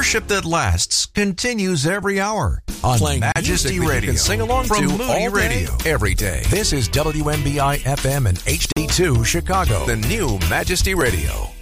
Worship that lasts continues every hour on Playing Majesty music that Radio you can sing along from to Moody all day, Radio. every day. This is WMBI FM and HD2 Chicago, the new Majesty Radio.